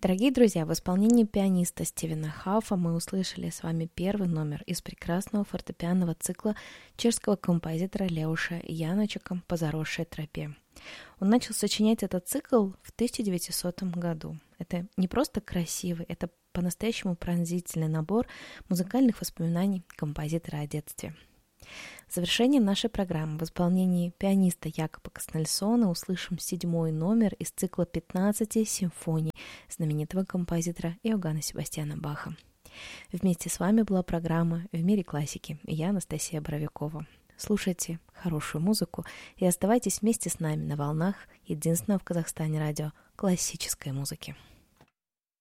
Дорогие друзья, в исполнении пианиста Стивена Хауфа мы услышали с вами первый номер из прекрасного фортепианного цикла чешского композитора Леуша Яночека «По заросшей тропе». Он начал сочинять этот цикл в 1900 году. Это не просто красивый, это по-настоящему пронзительный набор музыкальных воспоминаний композитора о детстве. В завершении нашей программы в исполнении пианиста Якоба Каснельсона услышим 7-й номер из цикла 15 симфоний знаменитого композитора Иоганна Себастьяна Баха. Вместе с вами была программа «В мире классики» и я, Анастасия Боровикова. Слушайте хорошую музыку и оставайтесь вместе с нами на волнах единственного в Казахстане радио классической музыки.